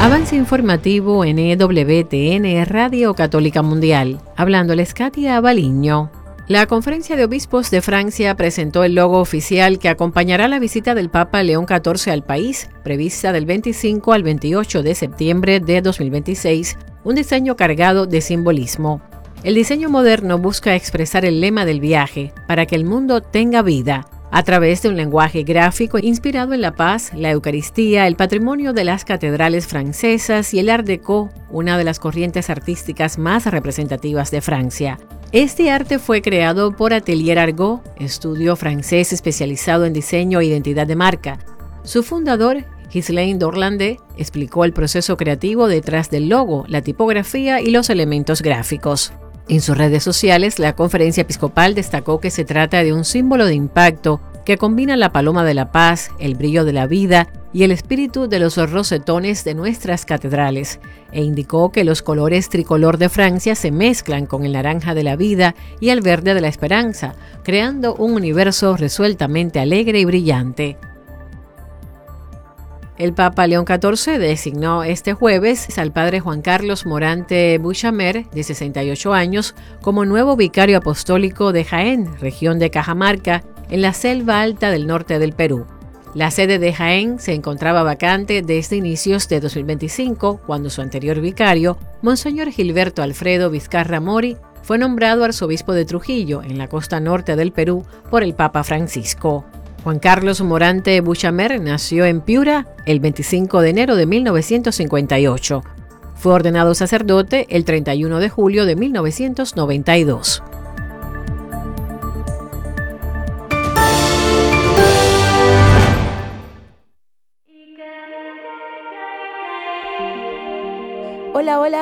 Avance informativo en EWTN Radio Católica Mundial. Hablándoles Katia Baliño. La Conferencia de Obispos de Francia presentó el logo oficial que acompañará la visita del Papa León XIV al país, prevista del 25 al 28 de septiembre de 2026, un diseño cargado de simbolismo. El diseño moderno busca expresar el lema del viaje, para que el mundo tenga vida, a través de un lenguaje gráfico inspirado en la paz, la Eucaristía, el patrimonio de las catedrales francesas y el Art Déco, una de las corrientes artísticas más representativas de Francia. Este arte fue creado por Atelier Argot, estudio francés especializado en diseño e identidad de marca. Su fundador, Ghislain Dorlandais, explicó el proceso creativo detrás del logo, la tipografía y los elementos gráficos. En sus redes sociales, la Conferencia Episcopal destacó que se trata de un símbolo de impacto que combina la paloma de la paz, el brillo de la vida y el espíritu de los rosetones de nuestras catedrales, e indicó que los colores tricolor de Francia se mezclan con el naranja de la vida y el verde de la esperanza, creando un universo resueltamente alegre y brillante. El Papa León XIV designó este jueves al padre Juan Carlos Morante Buchamer, de 68 años, como nuevo vicario apostólico de Jaén, región de Cajamarca, en la selva alta del norte del Perú. La sede de Jaén se encontraba vacante desde inicios de 2025, cuando su anterior vicario, Monseñor Gilberto Alfredo Vizcarra Mori, fue nombrado arzobispo de Trujillo, en la costa norte del Perú, por el Papa Francisco. Juan Carlos Morante Buchamer nació en Piura el 25 de enero de 1958. Fue ordenado sacerdote el 31 de julio de 1992. Hola, hola.